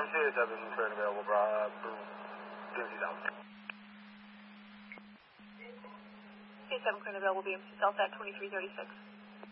CA7 current available, BMC Delta. CA7 current available, BMC Delta at 2336.